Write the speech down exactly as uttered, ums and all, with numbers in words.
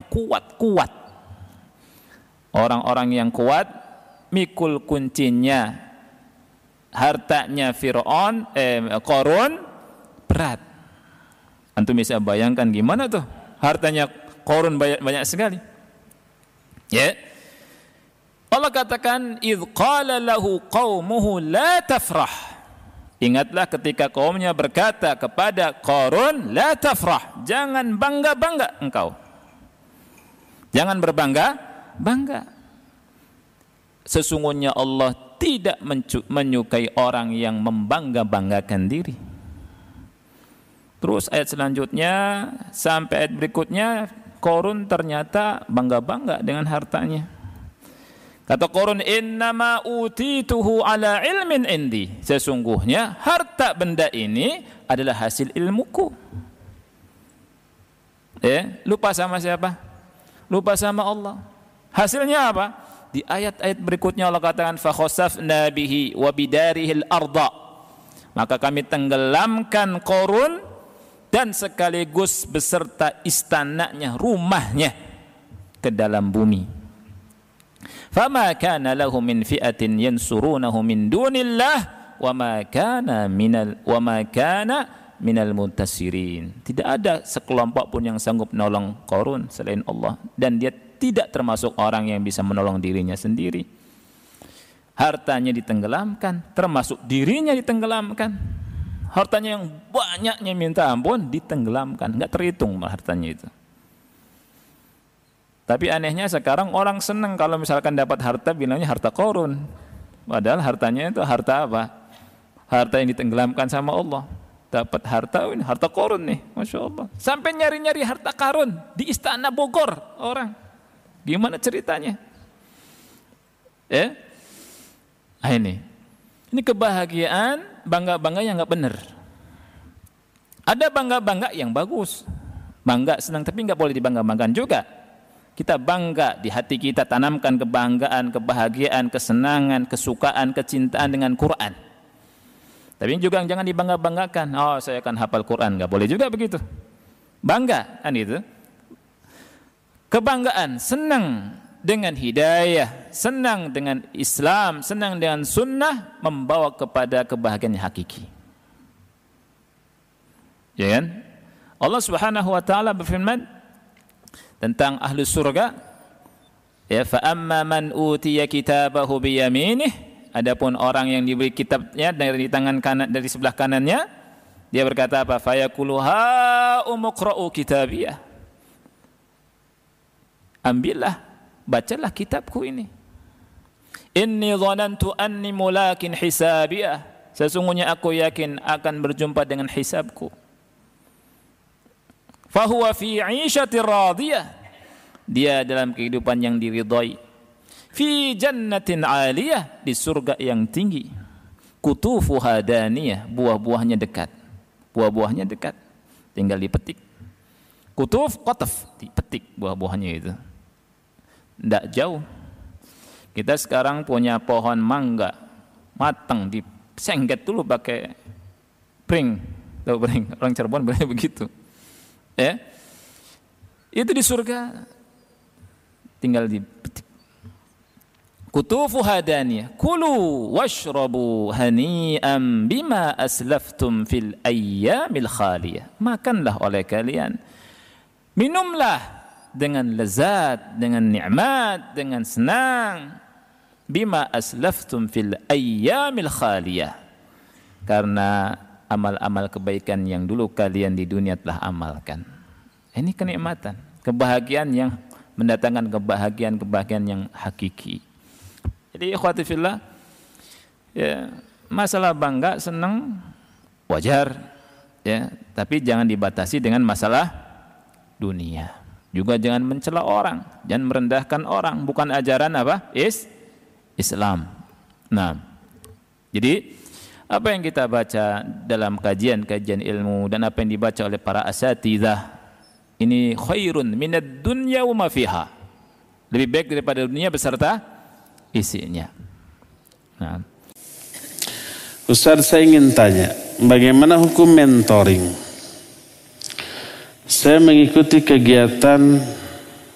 kuat-kuat. Orang-orang yang kuat mikul kuncinya hartanya Fir'aun, eh, Qarun berat. Antum bisa bayangkan gimana tuh hartanya Qarun banyak, banyak sekali. Ya. Allah katakan idz qala lahu qaumuhu la tafrah. Ingatlah ketika kaumnya berkata kepada Qarun, la tafrah, jangan bangga-bangga engkau. Jangan berbangga-bangga. Sesungguhnya Allah tidak menyukai orang yang membangga-banggakan diri. Terus ayat selanjutnya sampai ayat berikutnya, Qarun ternyata bangga-bangga dengan hartanya. Kata Qarun, innama utituhu ala ilmin indi. Sesungguhnya harta benda ini adalah hasil ilmuku. Eh, lupa sama siapa? Lupa sama Allah. Hasilnya apa? Di ayat-ayat berikutnya Allah katakan fa khasafna bihi wa bidarihil arda. Maka kami tenggelamkan Qarun dan sekaligus beserta istananya, rumahnya ke dalam bumi. Fama kana lahu min fi'atin yansurunahu min dunillah wa ma kana minal wa ma kana minal muntasirin. Tidak ada sekelompok pun yang sanggup menolong Qarun selain Allah, dan dia tidak termasuk orang yang bisa menolong dirinya sendiri. Hartanya ditenggelamkan, termasuk dirinya ditenggelamkan. Hartanya yang banyaknya minta ampun ditenggelamkan, enggak terhitung hartanya itu. Tapi anehnya sekarang orang senang kalau misalkan dapat harta bilangnya harta Qarun. Padahal hartanya itu harta apa? Harta yang ditenggelamkan sama Allah. Dapat harta, oh ini harta Qarun nih, Masya Allah. Sampai nyari-nyari harta Qarun di istana Bogor orang. Gimana ceritanya? Ya, nah ini, ini kebahagiaan bangga-bangga yang nggak benar. Ada bangga-bangga yang bagus, bangga senang, tapi nggak boleh dibangga-banggakan juga. Kita bangga di hati kita, tanamkan kebanggaan, kebahagiaan, kesenangan, kesukaan, kecintaan dengan Quran. Tapi juga jangan dibangga-banggakan. Oh, saya akan hafal Quran, nggak boleh juga begitu. Bangga kan itu. Kebanggaan, senang dengan hidayah, senang dengan Islam, senang dengan sunnah, membawa kepada kebahagiaan yang hakiki. Ya kan? Allah Subhanahu wa taala berfirman tentang ahli surga, ya, fa amma man utiya kitabahu bi yaminih, adapun orang yang diberi kitabnya dari tangan kanan, dari sebelah kanannya, dia berkata apa? Fa yaqulu ha umqra'u kitabiyah. Ambillah, bacalah kitabku ini. Inni dhanantu anni mulakin hisabiyah. Sesungguhnya aku yakin akan berjumpa dengan hisabku. Fahuwa fi 'ishatir radiyah. Dia dalam kehidupan yang diridhai. Fi jannatin 'aliyah, di surga yang tinggi. Kutufuha daniyah, buah-buahnya dekat. Buah-buahnya dekat. Tinggal dipetik. Kutuf, qataf, dipetik buah-buahnya itu. Tidak jauh. Kita sekarang punya pohon mangga matang, disengget dulu pakai pring. Tahu pring? Orang Cirebon bilangnya begitu. Ya, itu di surga tinggal dipetik. Kutufu hadaniyah, kulu washrabu hani'an bima aslaftum fil ayyamil khaliyah. Makanlah oleh kalian, minumlah dengan lezat, dengan nikmat, dengan senang, bima aslaftum fil ayyamil khaliyah, karena amal-amal kebaikan yang dulu kalian di dunia telah amalkan. Ini kenikmatan, kebahagiaan yang mendatangkan kebahagiaan-kebahagiaan yang hakiki. Jadi ikhwati fillah, ya, masalah bangga, senang wajar, ya, tapi jangan dibatasi dengan masalah dunia. Juga jangan mencela orang, jangan merendahkan orang, bukan ajaran apa? Is Islam. Nah, jadi apa yang kita baca dalam kajian-kajian ilmu dan apa yang dibaca oleh para asatidzah ini khairun minad dunya wa ma fiha. Lebih baik daripada dunia beserta isinya. Nah. Ustaz, saya ingin tanya, bagaimana hukum mentoring? Saya mengikuti kegiatan